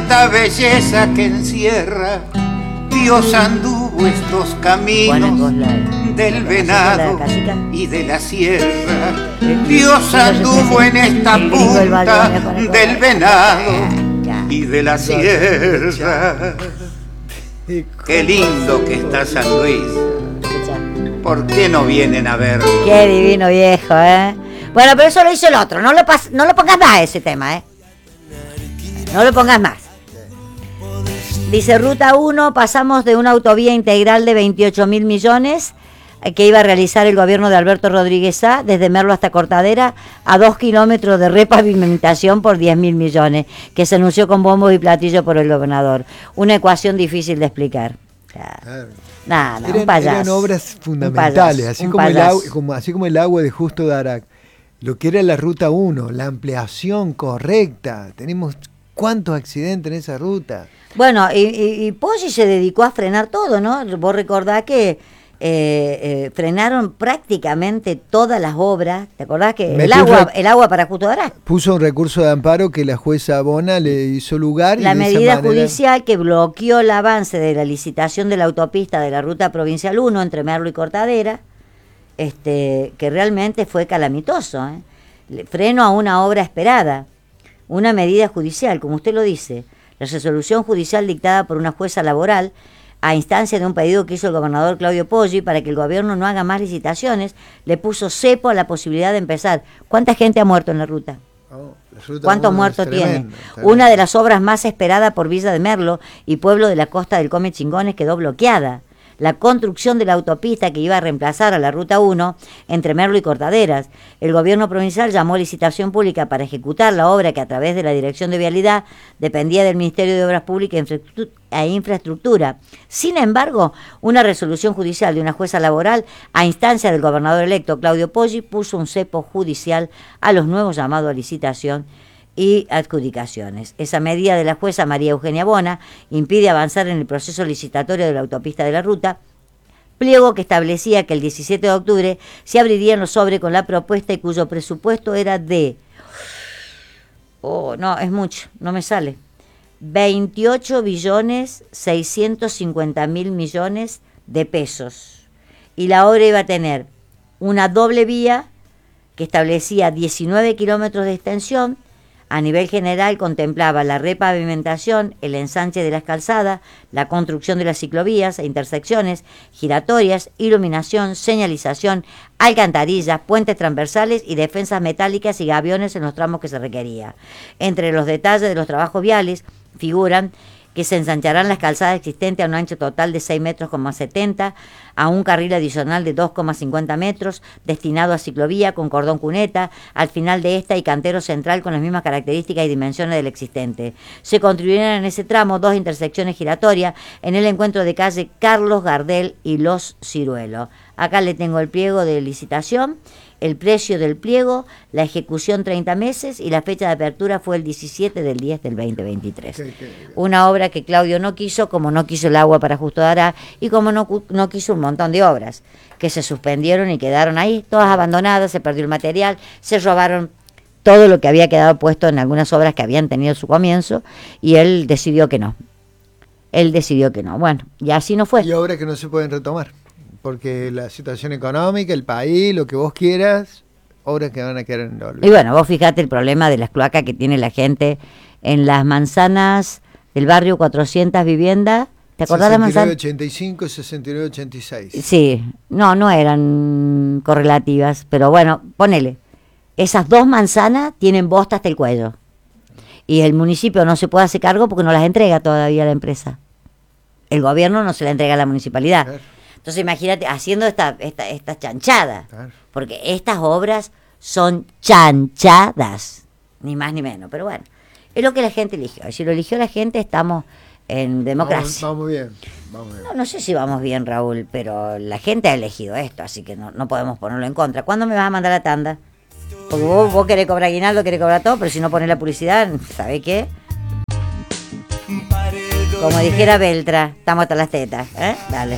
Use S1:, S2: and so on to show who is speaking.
S1: tanta belleza que encierra. Dios anduvo estos caminos del venado y de la sierra. Dios anduvo en esta punta del venado y de la sierra. Qué lindo que está San Luis. ¿Por qué no vienen a verlo?
S2: Qué divino viejo, ¿eh? Bueno, pero eso lo hizo el otro. No lo pongas más ese tema, ¿eh? No lo pongas más. Dice, Ruta 1, pasamos de una autovía integral de 28.000 millones que iba a realizar el gobierno de Alberto Rodríguez Sá, desde Merlo hasta Cortadera, a 2 kilómetros de repavimentación por 10.000 millones, que se anunció con bombos y platillos por el gobernador. Una ecuación difícil de explicar. Claro. Nada, un payaso.
S3: Eran obras fundamentales, así como el agua de Justo Darac. Lo que era la Ruta 1, la ampliación correcta. Tenemos cuántos accidentes en esa ruta.
S2: Bueno, y Poggi se dedicó a frenar todo, ¿no? Vos recordás que frenaron prácticamente todas las obras. ¿Te acordás que el agua para Justo Darac?
S3: Puso un recurso de amparo que la jueza Bona le hizo lugar.
S2: La medida judicial que bloqueó el avance de la licitación de la autopista de la Ruta Provincial 1 entre Merlo y Cortadera, que realmente fue calamitoso, ¿eh? Freno a una obra esperada. Una medida judicial, como usted lo dice. La resolución judicial dictada por una jueza laboral a instancia de un pedido que hizo el gobernador Claudio Poggi para que el gobierno no haga más licitaciones, le puso cepo a la posibilidad de empezar. ¿Cuánta gente ha muerto en la ruta? ¿Cuántos muertos tiene? Una de las obras más esperadas por Villa de Merlo y pueblo de la costa del Come Chingones quedó bloqueada. La construcción de la autopista que iba a reemplazar a la Ruta 1 entre Merlo y Cortaderas. El gobierno provincial llamó a licitación pública para ejecutar la obra que a través de la Dirección de Vialidad dependía del Ministerio de Obras Públicas e Infraestructura. Sin embargo, una resolución judicial de una jueza laboral a instancia del gobernador electo Claudio Poggi puso un cepo judicial a los nuevos llamados a licitación y adjudicaciones. Esa medida de la jueza María Eugenia Bona impide avanzar en el proceso licitatorio de la autopista de la ruta, pliego que establecía que el 17 de octubre se abrirían los sobres con la propuesta y cuyo presupuesto era de... no, es mucho, no me sale. 28.650.000 millones de pesos. Y la obra iba a tener una doble vía que establecía 19 kilómetros de extensión. A nivel general contemplaba la repavimentación, el ensanche de las calzadas, la construcción de las ciclovías e intersecciones giratorias, iluminación, señalización, alcantarillas, puentes transversales y defensas metálicas y gaviones en los tramos que se requería. Entre los detalles de los trabajos viales figuran que se ensancharán las calzadas existentes a un ancho total de 6,70 metros, a un carril adicional de 2,50 metros, destinado a ciclovía con cordón cuneta, al final de esta y cantero central con las mismas características y dimensiones del existente. Se construirán en ese tramo 2 intersecciones giratorias en el encuentro de calle Carlos Gardel y Los Ciruelos. Acá le tengo el pliego de licitación, el precio del pliego, la ejecución 30 meses y la fecha de apertura fue el 17 del 10 del 2023. Una obra que Claudio no quiso, como no quiso el agua para Justo Darac y como no quiso un montón de obras que se suspendieron y quedaron ahí, todas abandonadas, se perdió el material, se robaron todo lo que había quedado puesto en algunas obras que habían tenido su comienzo y él decidió que no. Bueno, y así no fue.
S3: Y obras que no se pueden retomar. Porque la situación económica, el país, lo que vos quieras, obras que van a quedar en el olvido.
S2: Y bueno, vos fijate el problema de las cloacas que tiene la gente en las manzanas del barrio 400 viviendas. ¿Te acordás de las manzanas?
S3: 6985 y 6986.
S2: Sí, no eran correlativas, pero bueno, ponele. Esas dos manzanas tienen bosta hasta el cuello. Y el municipio no se puede hacer cargo porque no las entrega todavía a la empresa. El gobierno no se la entrega a la municipalidad. Claro. Entonces imagínate haciendo esta chanchada, claro. Porque estas obras son chanchadas, ni más ni menos, pero bueno, es lo que la gente eligió. Y si lo eligió la gente, estamos en democracia.
S3: Vamos bien.
S2: No sé si vamos bien, Raúl, pero la gente ha elegido esto, así que no podemos ponerlo en contra. ¿Cuándo me vas a mandar la tanda? Porque vos querés cobrar aguinaldo, querés cobrar todo, pero si no pones la publicidad, ¿sabés qué? Como dijera Beltra, estamos hasta las tetas, ¿eh? Dale.